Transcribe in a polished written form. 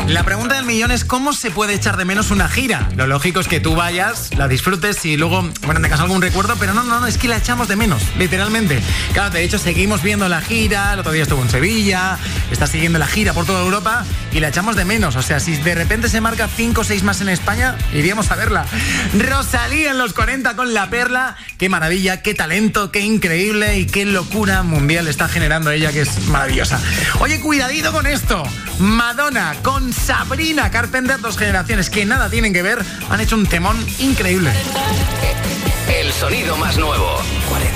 La pregunta del millón es ¿cómo se puede echar de menos una gira? Lo lógico es que tú vayas, la disfrutes y luego, bueno, tengas algún recuerdo, pero no, es que la echamos de menos, literalmente. Claro, de hecho, seguimos viendo la gira, el otro día estuvo en Sevilla, está siguiendo la gira por toda Europa y la echamos de menos. O sea, si de repente se marca 5 o 6 más en España, iríamos a verla. Rosalía en los 40 con La Perla. Qué maravilla, qué talento, qué increíble y qué locura mundial está generando ella, que es maravillosa. Oye, cuidadito con esto. Madonna con Sabrina Carpenter, 2 generaciones que nada tienen que ver, han hecho un temón increíble. El sonido más nuevo. 40.